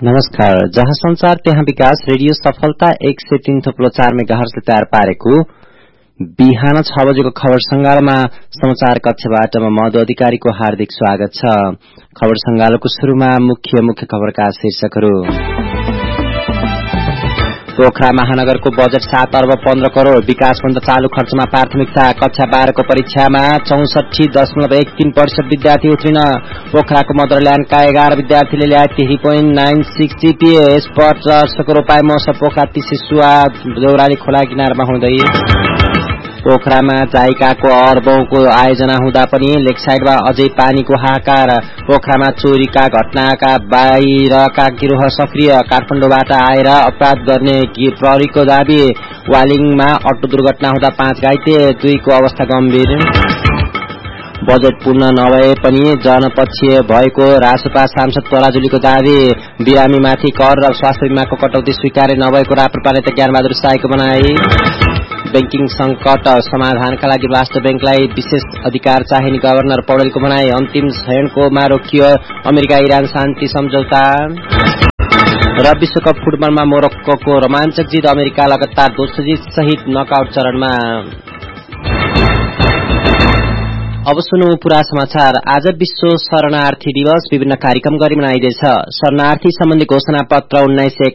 नमस्कार। जहाँ संचार त्यहाँ विकास रेडियो सफलता 103.4 मेगाहर्जले तयार पारेको बिहान 6 बजेको खबर संगालमा समाचार कक्षबाट म मधु अधिकारीको हार्दिक स्वागत छ। खबर संगालको शुरूमा मुख्य खबरका शीर्षकहरू। पोखरा महानगरको बजेट 7 अर्ब 15 करोड़, विकासभन्दा चालू खर्चमा प्राथमिकता। कक्षा 12 को परीक्षामा 64.13% विद्यार्थी उत्तीर्ण। पोखराको मदरल्याण्डका 11 विद्यार्थीले ल्याए 3.96 जीपीए। यस वर्षको रोपाई महोत्सव पोखरा तिसिसुवा देउराली खोला किनारमा हुँदै। पोखरामा जाइकाको अर्बौंको आयोजना हुँदा पनि लेकसाइडमा अझै पानीको हाहाकार। पोखरामा चोरीका घटनाका बाहिरका गिरोह सक्रिय। काठमाडौँबाट आएर अपराध गर्ने प्रहरीको दाबी। वालिङमा अटो दुर्घटना हुँदा 5 घाइते, 2 को अवस्था गम्भीर। बजेट पूर्ण नभए पनि जनपक्षीय भएको रासपा सांसद पराजुलीको दावी। बिरामीमाथि कर र स्वास्थ्य बीमाको कटौती स्वीकार्य नभएको राप्रपा नेता ज्ञानबहादुर साईको भनाई। बैंकिङ संकट समाधानका लागि राष्ट्र बैंकलाई विशेष अधिकार चाहिने गभर्नर पौडेलको भनाई। अन्तिम क्षणकोमा रोकियो अमेरिका इरान शान्ति सम्झौता। र विश्वकप फुटबलमा मोरक्कोको रोमाञ्चक जित, अमेरिका लगातार दोस्रो जित सहित नकआउट चरणमा। अब सुनौ पूरा समाचार। आज विश्व शरणार्थी दिवस विभिन्न कार्यक्रम गरी मनाइँदैछ। शरणार्थी सम्बन्धी घोषणा पत्र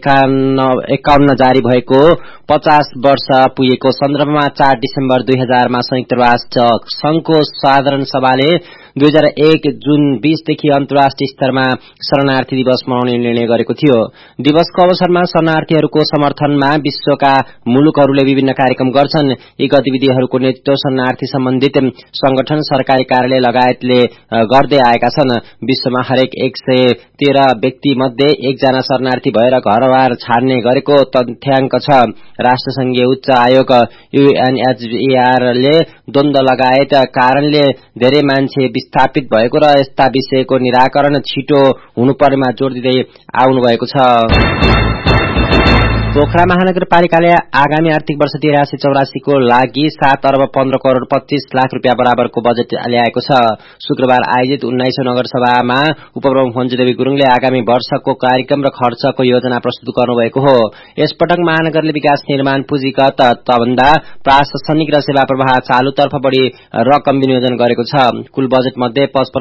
1951 जारी भएको 50 वर्ष पुगेको सन्दर्भमा 4 डिसेम्बर 2000 मा संयुक्त राष्ट्र संघको साधारण सभाले 2001 जुन 20 देखि अन्तर्राष्ट्रिय स्तरमा शरणार्थी दिवस मनाउने निर्णय गरेको थियो। दिवसको अवसरमा शरणार्थीहरूको समर्थनमा विश्वका मुलुकहरूले विभिन्न कार्यक्रम गर्छन्। यी गतिविधिहरूको नेतृत्व शरणार्थी सम्बन्धित संगठन, सरकारी कार्यालय लगायतले गर्दै आएका छन्। विश्वमा हरेक 113 व्यक्ति मध्ये 1 जना शरणार्थी भएर घरबार छाड्ने गरेको तथ्याङ्क छ। राष्ट्रसंघीय उच्च आयोग UNHCR ले द्वन्द्व लगायत कारणले धेरै मान्छे विस्थापित भएको र यस्ता विषयको निराकरण छिटो हुनुपर्नेमा जोड़ दिँदै आउनु भएको छ। पोखरा महानगरपालिकाले आगामी आर्थिक वर्ष 83-84 को लागि 7 अर्ब 15 करोड़ 25 लाख रुपियाँ बराबरको बजेट ल्याएको छ। शुक्रबार आयोजित 19औं नगरसभामा उपप्रमुख मञ्जुदेवी गुरुङले आगामी वर्षको कार्यक्रम र खर्चको योजना प्रस्तुत गर्नुभएको हो। यसपटक महानगरले विकास निर्माण पुँजीगत भन्दा प्रशासनिक र सेवा प्रवाह चालुतर्फ बढ़ी रकम विनियोजन गरेको छ। कुल बजेट मध्ये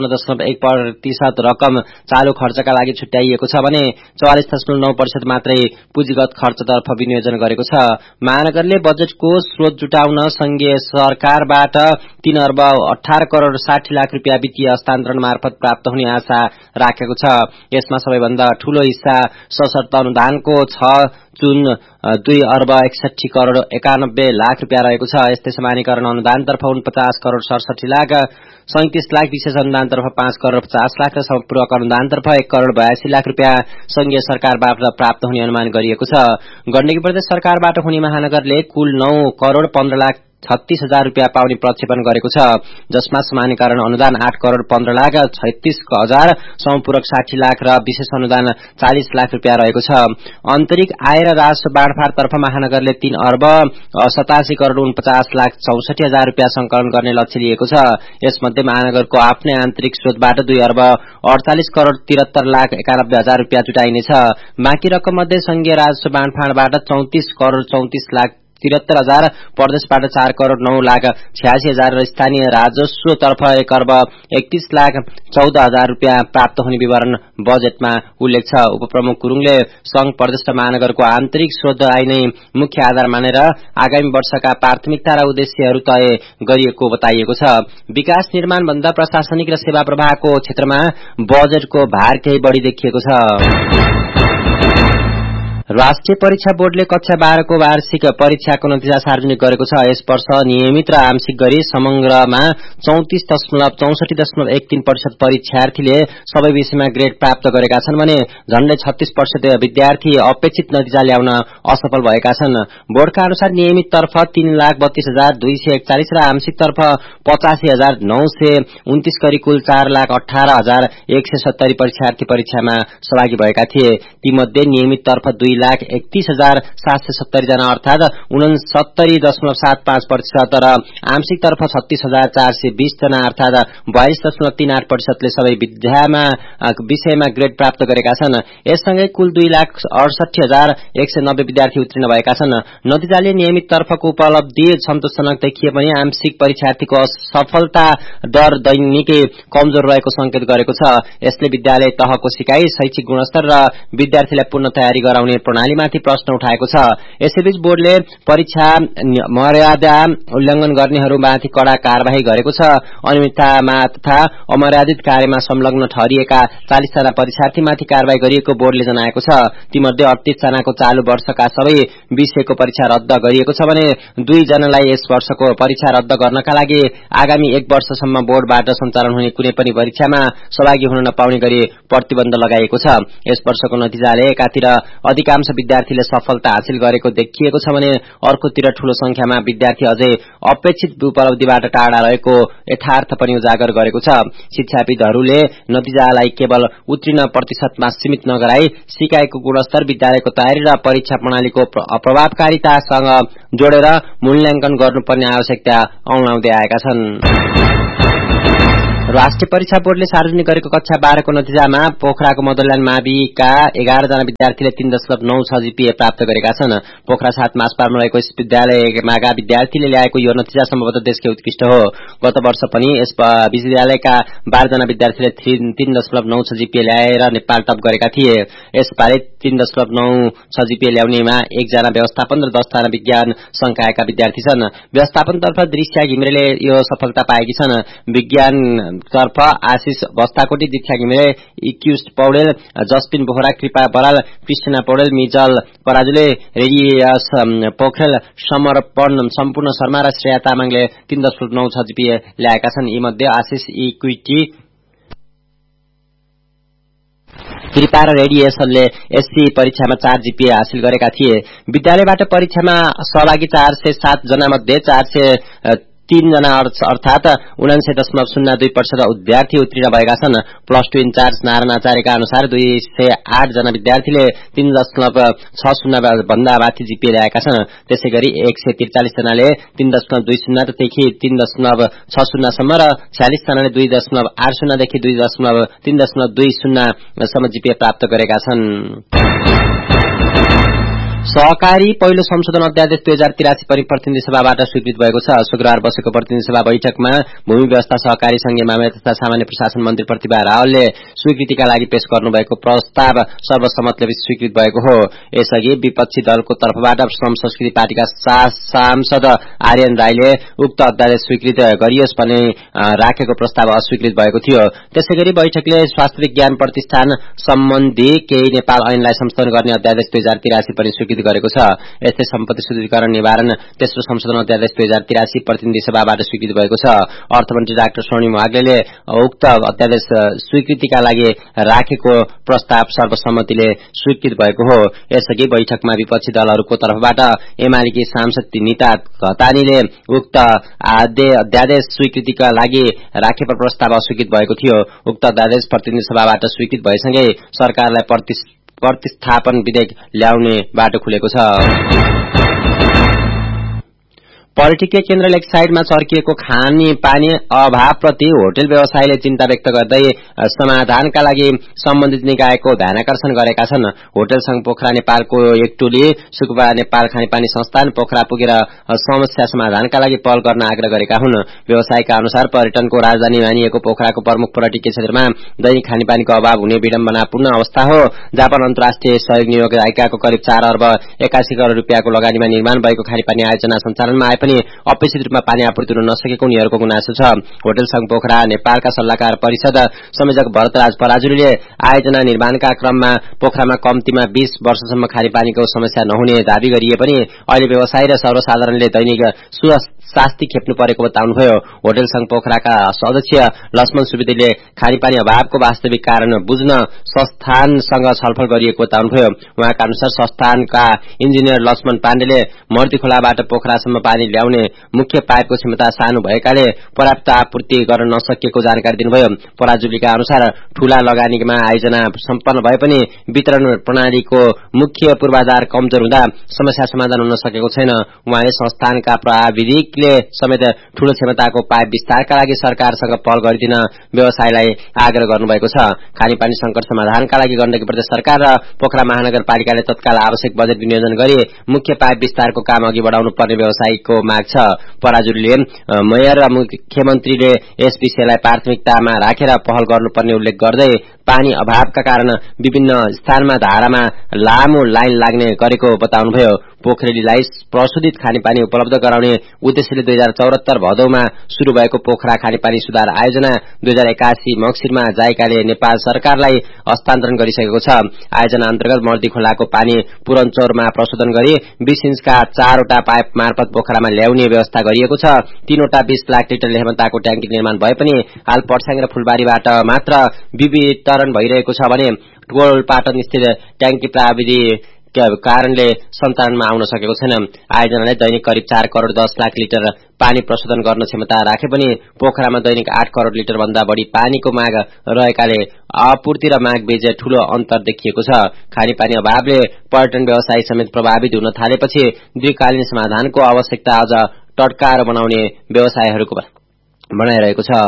55.1% रकम चालू खर्चका लागि छुट्याइएको छ भने 44.9% मात्रै पुँजीगत खर्च तर्फ विनियोजन गरेको छ। महानगरले बजेटको स्रोत जुटाउन संघीय सरकारबाट 3 अर्ब 18 करोड़ 60 लाख रुपियाँ वित्तीय हस्तान्तरण मार्फत प्राप्त हुने आशा राखेको छ। यसमा सबैभन्दा ठूलो हिस्सा सशर्त अनुदानको 6 जुन 2 अर्ब 61 करोड़ 91 लाख रुपियाँ रहेको छ। यस्तै समानीकरण अनुदानतर्फ 49 करोड़ 67 लाख, 37 लाख, विशेष अनुदानतर्फ 5 करोड़ 50 लाख र सम्पूरक अनुदानतर्फ 1 करोड़ 82 लाख रुपियाँ संघीय सरकारबाट प्राप्त हुने अनुमान गरिएको छ। गण्डकी प्रदेश सरकारबाट हुने महानगरले कुल 9 करोड़ 15 लाख 36,000 रुपियाँ पाउने प्रक्षेपण गरेको छ, जसमा समानीकरण अनुदान 8 करोड़ 15 लाख 36,000, सम्पूरक 60 लाख र विशेष अनुदान 40 लाख रुपियाँ रहेको छ। आन्तरिक आय र राजस्व बाँडफाँडतर्फ महानगरले 3 अर्ब 87 करोड़ 49 लाख 64,000 रुपियाँ संकलन गर्ने लक्ष्य लिएको छ। यसमध्ये महानगरको आफ्नै आन्तरिक स्रोतबाट 2 अर्ब 48 करोड़ 73 लाख 91 हजार रुपियाँ जुटाइनेछ। बाँकी रकम मध्ये संघीय राजस्व बाँडफाँडबाट 34 करोड़ 34 लाख 73 हजार, प्रदेशबाट 4 करोड़ 9 लाख 86 हजार र स्थानीय राजस्व तर्फ 1 अर्ब 31 लाख 14 हजार रुपियाँ प्राप्त हुने विवरण बजेटमा उल्लेख छ। उपप्रमुख गुरुङले संघ, प्रदेश र महानगरको आन्तरिक स्रोत आय नै मुख्य आधार मानेर आगामी वर्षका प्राथमिकता र उद्देश्यहरू तय गरिएको बताइएको छ। विकास निर्माण भन्दा प्रशासनिक र सेवा प्रवाहको क्षेत्रमा बजेटको भार केही बढ़ी देखिएको छ। राष्ट्रिय परीक्षा बोर्डले कक्षा 12 को वार्षिक परीक्षाको नतिजा सार्वजनिक गरेको छ। यस वर्ष नियमित र आंशिक गरी समग्रमा 34.63% परीक्षार्थीले सबै विषयमा ग्रेड प्राप्त गरेका छन् भने झण्डै 36% विद्यार्थी अपेक्षित नतिजा ल्याउन असफल भएका छन्। बोर्डका अनुसार नियमित तर्फ 3,32,241 र आंशिक तर्फ 85,929 गरी कुल 4,18,170 परीक्षार्थी परीक्षामा सहभागी भएका थिए। तीमध्ये नियमित तर्फ 2 2,31,770 जना अर्थात 69.75% र आंशिक तर्फ 36,420 जना अर्थात 42.38% ले सबै विषयमा ग्रेड प्राप्त गरेका छन्। यससँगै कुल 2,68,190 विद्यार्थी उत्तीर्ण भएका छन्। नतिजाले नियमित तर्फको उपलब्धि सन्तोषजनक देखिए पनि आंशिक परीक्षार्थीको सफलता दर दैनिकै कमजोर रहेको संकेत गरेको छ। यसले विद्यालय तहको सिकाइ, शैक्षिक गुणस्तर र विद्यार्थीलाई पूर्ण तयारी गराउने प्रणालीमाथि प्रश्न उठाएको छ। यसैबीच बोर्डले परीक्षा मर्यादा उल्लंघन गर्नेहरूमाथि कड़ा कार्यवाही गरेको छ। अनियमिततामा तथा अमर्यादित कार्यमा संलग्न ठहरिएका 40 जना परीक्षार्थीमाथि कार्यवाही गरिएको बोर्डले जनाएको छ। तीमध्ये 38 जनाको चालू वर्षका सबै विषयको परीक्षा रद्द गरिएको छ भने 2 जनालाई यस वर्षको परीक्षा रद्द गर्नका लागि आगामी 1 वर्षसम्म बोर्डबाट सञ्चालन हुने कुनै पनि परीक्षामा सहभागी हुन नपाउने गरी प्रतिबन्ध लगाइएको छ। यस वर्षको नतिजाले एकातिर अधिकांश विद्यार्थीले सफलता हासिल गरेको देखिएको छ भने अर्कोतिर ठूलो संख्यामा विद्यार्थी अझै अपेक्षित उपलब्धिबाट टाढा रहेको यथार्थ पनि उजागर गरेको छ। शिक्षाविदहरूले नतिजालाई केवल उत्तीर्ण प्रतिशतमा सीमित नगराई सिकाइको गुणस्तर, विद्यालयको तयारी र परीक्षा प्रणालीको प्रभावकारितासँग जोडेर मूल्याङ्कन गर्नुपर्ने आवश्यकता औलाउँदै आएका छन्। राष्ट्रिय परीक्षा बोर्डले सार्वजनिक गरेको कक्षा 12 को नतिजामा पोखराको मदनल्यान्ड माविका 11 जना विद्यार्थीले 3.96 जीपीए प्राप्त गरेका छन्। पोखरा 7 मासपारमा रहेको यस विद्यालयका विद्यार्थीले ल्याएको यो नतिजा सम्भवतः देशकै उत्कृष्ट हो। गत वर्ष पनि यस विद्यालयका 12 जना विद्यार्थीले 3.96 जीपीए ल्याएर नेपाल टप गरेका थिए। यसपालि 3.96 जीपीए ल्याउनेमा 1 जना व्यवस्थापन र 10 जना विज्ञान संकायका विद्यार्थी छन्। व्यवस्थापनतर्फ दृश्य घिमिरेले यो सफलता पाएकी छन्। विज्ञान तर्फ आशिष बस्ताकोटी, दीक्षा घिमिरे, इक्युस्ट पौडेल, जसपिन बोहरा, कृपा बराल, कृष्णा पौडेल, मिजल पराजुले, रेडियस पोखरेल, समर्पण सम्पूर्ण शर्मा र श्रेया तामाङले 3.96 जीपीए ल्याएका छन्। यी मध्ये आशिष इक्विटी, कृपा र रेडिएसनले एससी परीक्षामा 4 जीपीए हासिल गरेका थिए। विद्यालयबाट परीक्षामा सहभागी 407 जना मध्ये 403 जना अर्थात 99.02% विद्यार्थी उत्तीर्ण भएका छन्। प्लस 2 इन्चार्ज नारायण आचार्यका अनुसार 208 जना विद्यार्थीले 3.60 भन्दा माथि जीपीए ल्याएका छन्। त्यसैगरी 143 जनाले 3.20 देखि 3.60 सम्म र 46 जनाले 2.80 देखि 3.20 सम्म जीपीए प्राप्त गरेका छन्। सहकारी पहिलो संशोधन अध्यादेश 2083 पनि प्रतिनिधि सभाबाट स्वीकृत भएको छ। शुक्रबार बसेको प्रतिनिधि सभा बैठकमा भूमि व्यवस्था, सहकारी, संघीय मामिला तथा सामान्य प्रशासन मन्त्री प्रतिभा रावलले स्वीकृतिका लागि पेश गर्नुभएको प्रस्ताव सर्वसम्मतले स्वीकृत भएको हो। यसअघि विपक्षी दलको तर्फबाट श्रम संस्कृति पार्टीका सांसद आर्यन राईले उक्त अध्यादेश स्वीकृत गरियोस् भने राखेको प्रस्ताव अस्वीकृत भएको थियो। त्यसैगरी बैठकले स्वास्थ्य विज्ञान प्रतिष्ठान सम्बन्धी केही नेपाल ऐनलाई संशोधन गर्ने अध्यादेश 2083 पनि स्वीकृत गरेको छ। यस्तै सम्पत्ति शुद्धिकरण निवारण तेस्रो संशोधन अध्यादेश 2083 प्रतिनिधि सभाबाट स्वीकृत भएको छ। अर्थमन्त्री डाक्टर स्वर्णिम वाग्लेले उक्त अध्यादेश स्वीकृतिका लागि राखेको प्रस्ताव सर्वसम्मतिले स्वीकृत भएको हो। यसअघि बैठकमा विपक्षी दलहरूको तर्फबाट एमालेकी सांसद निता घतानीले उक्त अध्यादेश स्वीकृतिका लागि राखेको प्रस्ताव अस्वीकृत भएको थियो। उक्त अध्यादेश प्रतिनिधि सभाबाट स्वीकृत भएसँगै सरकारलाई प्रतिस्थापन विधेयक ल्याउने बाटो खुलेको छ। पोलिटिकल केन्द्र लेक साइडमा चर्किएको खानेपानी अभावप्रति होटल व्यवसायीले चिन्ता व्यक्त गर्दै समाधानका लागि सम्बन्धित निकायको ध्यानाकर्षण गरेका छन्। होटल संघ पोखरा नेपालको एक टोली सुकुबा नेपाल खानेपानी संस्थान पोखरा पुगेर समस्या समाधानका लागि पहल गर्न आग्रह गरेका हुन्। व्यवसायका अनुसार पर्यटनको राजधानी मानिएको पोखराको प्रमुख पर्यटकीय क्षेत्रमा दैनिक खानेपानीको अभाव हुने विडम्बनापूर्ण अवस्था हो। जापान अन्तर्राष्ट्रिय सहयोग नियोग आइकाको करिब 4 अर्ब 81 करोड़ रुपियाँको लगानीमा निर्माण भएको खानेपानी आयोजना सञ्चालनमा आए पनि अपेक्षित रूपमा पानी आपूर्ति हुन नसकेको उनीहरूको गुनासो छ। होटल संघ पोखरा नेपालका सल्लाहकार परिषद संयोजक भरतराज पराजुलीले आयोजना निर्माणका क्रममा पोखरामा कम्तीमा 20 वर्षसम्म खानेपानीको समस्या नहुने दावी गरिए पनि अहिले व्यवसायी र सर्वसाधारणले दैनिक शास्ति खेप्नु परेको बताउनुभयो। होटल संघ पोखराका सदस्य लक्ष्मण सुवेदीले खानेपानी अभावको वास्तविक कारण बुझ्न संस्थानसँग छलफल गरिएको बताउनुभयो। उहाँका अनुसार संस्थानका इन्जिनियर लक्ष्मण पाण्डेले मर्ती खोलाबाट पोखरासम्म पानी ल्याउने मुख्य पाइपको क्षमता सानो भएकाले पर्याप्त आपूर्ति गर्न नसकिएको जानकारी दिनुभयो। पराजुलीका अनुसार ठूला लगानीमा आयोजना सम्पन्न भए पनि वितरण प्रणालीको मुख्य पूर्वाधार कमजोर हुँदा समस्या समाधान हुन सकेको छैन। उहाँले संस्थानका प्राविधिकले समेत ठूलो क्षमताको पाइप विस्तारका लागि सरकारसँग पहल गरिदिन व्यवसायलाई आग्रह गर्नुभएको छ। खानेपानी संकट समाधानका लागि गण्डकी प्रदेश सरकार र पोखरा महानगरपालिकाले तत्काल आवश्यक बजेट विनियोजन गरी मुख्य पाइप विस्तारको काम अघि बढाउनु पर्ने व्यवसायीको माग छ। पराजुलीले मेयर र मुख्यमन्त्रीले यस विषयलाई प्राथमिकतामा राखेर पहल गर्नुपर्ने उल्लेख गर्दै पानी अभावका कारण विभिन्न स्थानमा धारामा लामो लाइन लाग्ने गरेको बताउनुभयो। पोखरेलीलाई प्रशोधित खानेपानी उपलब्ध गराउने उद्देश्यले 2074 भदौमा शुरू भएको पोखरा खानेपानी सुधार आयोजना 2081 मक्सिरमा जायकाले नेपाल सरकारलाई हस्तान्तरण गरिसकेको छ। आयोजना अन्तर्गत मर्दी खोलाको पानी पुरनचौरमा प्रशोधन गरी 20 इन्चका 4 वटा पाइप मार्फत पोखरामा ल्याउने व्यवस्था गरिएको छ। 3 वटा 20 लाख लिटर क्षमताको ट्याङ्की निर्माण भए पनि हाल पर्स्याङ र फुलबारीबाट मात्र वितरण भइरहेको छ भने टोलपाटन स्थित ट्याङ्की प्राविधि कारणले सञ्चालनमा आउन सकेको छैन। आयोजनाले दैनिक करिब 4 करोड़ 10 लाख लिटर पानी प्रशोधन गर्न क्षमता राखे पनि पोखरामा दैनिक 8 करोड़ लिटर भन्दा बढी पानीको माग रहेकाले आपूर्ति र माग बीच ठूलो अन्तर देखिएको छ। खानेपानी अभावले पर्यटन व्यवसाय समेत प्रभावित हुन थालेपछि दीर्घकालीन समाधानको आवश्यकता अझ टटकार बनाउने व्यवसायहरूको बनाइरहेको छ।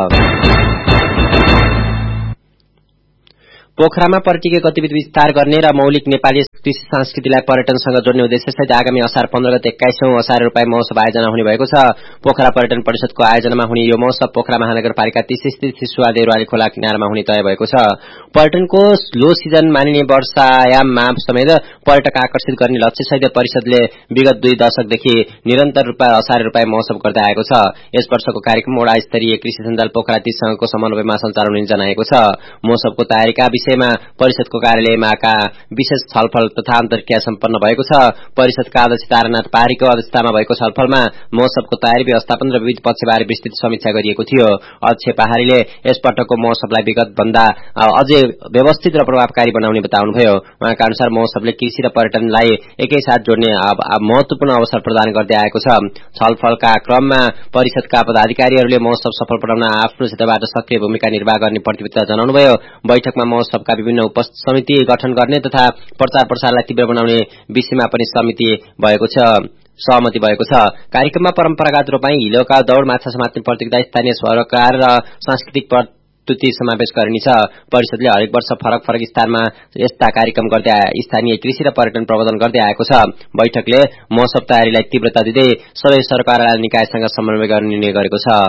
पोखरामा पर्यटकीय गतिविधि विस्तार गर्ने र मौलिक नेपाली कृषि संस्कृतिलाई पर्यटनसँग जोड्ने उद्देश्यसहित आगामी असार 15 गते 21औं असार रूपाई महोत्सव आयोजना हुने भएको छ। पोखरा पर्यटन परिषदको आयोजनामा हुने यो महोत्सव पोखरा महानगरपालिका 30 स्थित सिसुवा देउराली खोला किनारमा हुने तय भएको छ। पर्यटनको लो सिजन मानिने वर्षायाममा समेत पर्यटक आकर्षित गर्ने लक्ष्यसहित परिषदले विगत 2 दशकदेखि निरन्तर असार रूपाई महोत्सव गर्दै आएको छ। यस वर्षको कार्यक्रम वडा स्तरीय कृषि सञ्जाल पोखरा 30 सँगको समन्वयमा सञ्चालन हुने जनाएको छ। महोत्सवको तयारीका विषयमा परिषदको कार्यालयमा विशेष छलफल तथा अन्तर्क्रिया सम्पन्न भएको छ। परिषदका अध्यक्ष तारानाथ पारीको अध्यक्षतामा भएको छलफलमा महोत्सवको तयारी व्यवस्थापन र विविध पक्षबारे विस्तृत समीक्षा गरिएको थियो। अध्यक्ष पहाडीले यस पटकको महोत्सवलाई विगत भन्दा अझै व्यवस्थित र प्रभावकारी बनाउने बताउनुभयो। उहाँका अनुसार महोत्सवले कृषि र पर्यटनलाई एकैसाथ जोड्ने महत्वपूर्ण अवसर प्रदान गर्दै आएको छ। छलफलका क्रममा परिषदका पदाधिकारीहरूले महोत्सव सफल बनाउन आफ्नो क्षेत्रबाट सक्रिय भूमिका निर्वाह गर्ने प्रतिबद्धता जनाउनुभयो। बैठकमा महोत्सवका विभिन्न उपसमिति गठन गर्ने तथा प्रचार प्रसारलाई तीव्र बनाउने विषयमा पनि सहमति भएको छ। कार्यक्रममा परम्परागत रूपमा हिलोका दौड़, माछा समात्ने प्रतियोगिता, स्थानीय सरोकार र सांस्कृतिक प्रस्तुति समावेश गरिनेछ। परिषदले हरेक वर्ष फरक फरक स्थानमा यस्ता कार्यक्रम गर्दै स्थानीय कृषि र पर्यटन प्रबन्धन गर्दै आएको छ। बैठकले महोत्सव तयारीलाई तीव्रता दिँदै सबै सरकार निकायसँग समन्वय गर्ने निर्णय गरेको छ।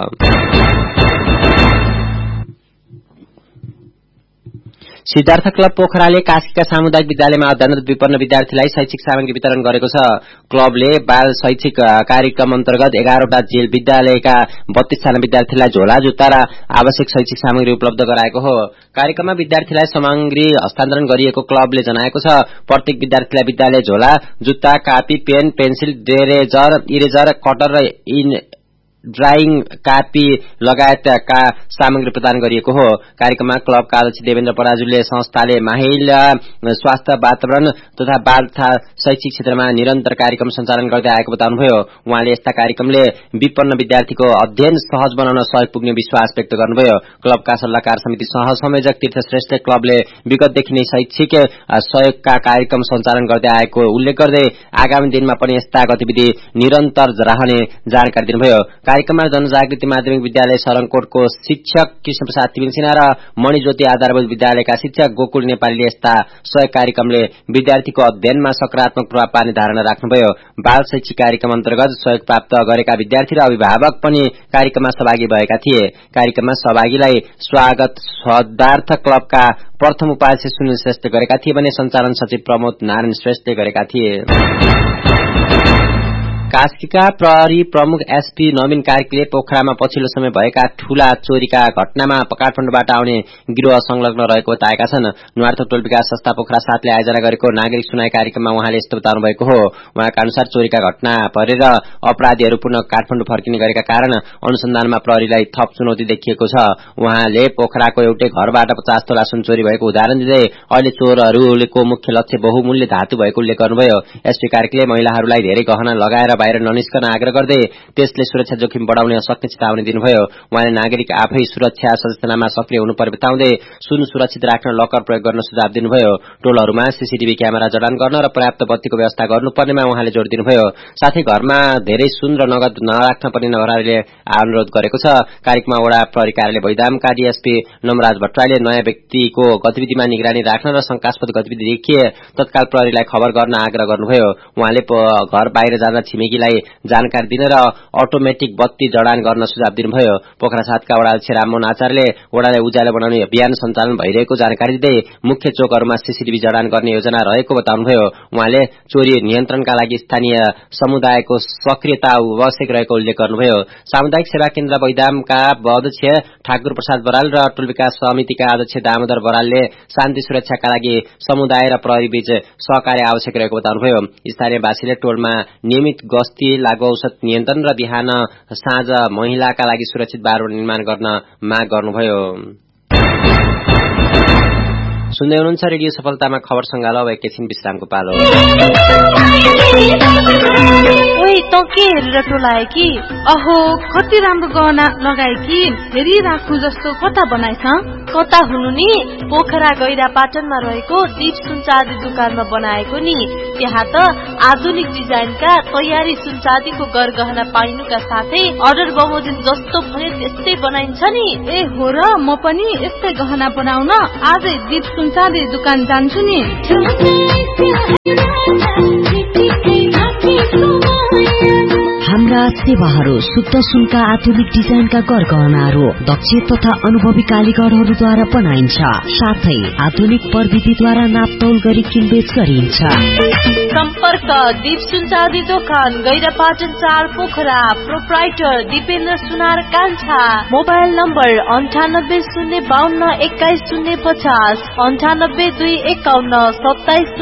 सिद्धार्थ क्लब पोखराले कास्कीका सामुदायिक विद्यालयमा अध्ययनरत विपन्न विद्यार्थीलाई शैक्षिक सामग्री वितरण गरेको छ। क्लबले बाल शैक्षिक कार्यक्रम अन्तर्गत 11 वटा जेल विद्यालयका 32 जना विद्यार्थीलाई झोला, जुत्ता र आवश्यक शैक्षिक सामग्री उपलब्ध गराएको हो। कार्यक्रममा विद्यार्थीलाई सामग्री हस्तान्तरण गरिएको क्लबले जनाएको छ। प्रत्येक विद्यार्थीलाई विद्यालय झोला, जुत्ता, कापी, पेन, पेन्सिल, इरेजर, कटर र ड्राइङ कापी लगायतका सामग्री प्रदान गरिएको हो। कार्यक्रममा क्लबका अध्यक्ष देवेन्द्र पराजुलीले संस्थाले महिला स्वास्थ्य, वातावरण तथा बाल तथा शैक्षिक क्षेत्रमा निरन्तर कार्यक्रम सञ्चालन गर्दै आएको बताउनुभयो। उहाँले यस्ता कार्यक्रमले विपन्न विद्यार्थीको अध्ययन सहज बनाउन सहयोग पुग्ने विश्वास व्यक्त गर्नुभयो। क्लबका सल्लाहकार समिति सहसंयोजक तीर्थ श्रेष्ठ क्लबले विगतदेखि नै शैक्षिक सहयोगका कार्यक्रम सञ्चालन गर्दै आएको उल्लेख गर्दै आगामी दिनमा पनि यस्ता गतिविधि निरन्तर रहने जानकारी दिनुभयो। कार्यक्रममा जनजागृति माध्यमिक विद्यालय सरङकोटको शिक्षक कृष्णप्रसाद तिमिल सिन्हा र मणिज्योति आधारभूत विद्यालयका शिक्षक गोकुल नेपालीले यस्ता सहयोग कार्यक्रमले विद्यार्थीको अध्ययनमा सकारात्मक प्रभाव पार्ने धारणा राख्नुभयो। बाल शैक्षिक कार्यक्रम अन्तर्गत सहयोग प्राप्त गरेका विद्यार्थी र अभिभावक पनि कार्यक्रममा सहभागी भएका थिए। कार्यक्रममा सहभागीलाई स्वागत सिद्धार्थ क्लबका प्रथम उपाध्यक्ष सुनिल श्रेष्ठ गरेका थिए भने सञ्चालन सचिव प्रमोद नारायण श्रेष्ठले गरेका थिए। कास्कीका प्रहरी प्रमुख एसपी नवीन कार्कीले पोखरामा पछिल्लो समय भएका ठूला चोरीका घटनामा काठमाडौँबाट आउने गिरोह संलग्न रहेको बताएका छन्। नुवारथोक टोल विकास संस्था पोखरा 7 ले आयोजना गरेको नागरिक सुनाई कार्यक्रममा उहाँले यस्तो बताउनु भएको हो। उहाँका अनुसार चोरीका घटना परेर अपराधीहरू पुनः काठमाडौँ फर्किने गरेका कारण अनुसन्धानमा प्रहरीलाई थप चुनौती देखिएको छ। उहाँले पोखराको एउटै घरबाट 50 तोला सुन चोरी भएको उदाहरण दिँदै अहिले चोरहरूको मुख्य लक्ष्य बहुमूल्य धातु भएको उल्लेख गर्नुभयो। एसपी कार्कीले महिलाहरूलाई धेरै गहना लगाएर बाहिर ननिस्कन आग्रह गर्दै त्यसले सुरक्षा जोखिम बढाउने सक्ने चेतावनी दिनुभयो। उहाँले नागरिक आफै सुरक्षा सचेतनामा सक्रिय हुनुपर्ने बताउँदै सुन सुरक्षित राख्न लकर प्रयोग गर्न सुझाव दिनुभयो। टोलहरूमा सीसीटीभी क्यामेरा जडान गर्न र पर्याप्त बत्तीको व्यवस्था गर्नुपर्नेमा उहाँले जोड़ दिनुभयो। साथै घरमा धेरै सुन र नगद नराख्न पनि नगराले अनुरोध गरेको छ। कार्यक्रममा वडा प्रहरी कार्यालय भैदामका डीएसपी नमराज भट्टराईले नयाँ व्यक्तिको गतिविधिमा निगरानी राख्न र शंकास्पद गतिविधि देखिए तत्काल प्रहरीलाई खबर गर्न आग्रह गर्नुभयो। उहाँले घर बाहिर जाँदा छिमेकीलाई जानकारी दिन र अटोमेटिक बत्ती जडान गर्न सुझाव दिनुभयो। पोखरा 7 का वडा अध्यक्ष राममोहन आचार्यले वडालाई उज्यालो बनाउने अभियान सञ्चालन भइरहेको जानकारी दिँदै मुख्य चोकहरूमा सीसीटीभी जडान गर्ने योजना रहेको बताउनुभयो। उहाँले चोरी नियन्त्रणका लागि स्थानीय समुदायको सक्रियता आवश्यक रहेको उल्लेख गर्नुभयो। सामुदायिक सेवा केन्द्र भैदामका अध्यक्ष ठाकुर प्रसाद बराल र टोल विकास समितिका अध्यक्ष दामोदर बरालले शान्ति सुरक्षाका लागि समुदाय र प्रहरी बीच सहकार्य आवश्यक रहेको बताउनुभयो। स्थानीयवासीले टोलमा नियमित गस्ती, लागू औषध नियन्त्रण र बिहान साँझ महिलाका लागि सुरक्षित वातावरण निर्माण गर्न माग गर्नुभयो। सुन्दै हुनुहुन्छ रेडियो सफलतामा खबर संगालो। अब एकैछिन विश्रामको पालो। ओइ त के हेरेर टोलाए कि? अहो कति राम्रो गहना लगाए कि, हेरी राख्नु जस्तो कता बनाइछ? कता हुनु नि, पोखरा गैरा पाटनमा रहेको दीप सुनचाँदी दुकानमा बनाएको नि। त्यहाँ त आधुनिक डिजाइनका तयारी सुनचाँदीको गरगहना पाइनुका साथै अर्डर बमोजिम जस्तो भयो त्यस्तै बनाइन्छ नि। ए हो र, म पनि यस्तै गहना बनाउन आजै दीप सुनचाँदी दुकान जान्छु नि। हाम्रा सेवाहरू शुद्ध सुनका आधुनिक डिजाइनका गरगहनाहरू दक्ष तथा अनुभवी कालीगरहरूद्वारा बनाइन्छ। साथै आधुनिक प्रविधिद्वारा नापतौल गरी किनबेच गरिन्छ। सम्पर्क दीप सुनचाँदी दोकान गैरापाटन 4 पोखरा। प्रोप्राइटर दिपेन्द्र सुनार कान्छा। Mobile number 98 052 21 050 98 251 27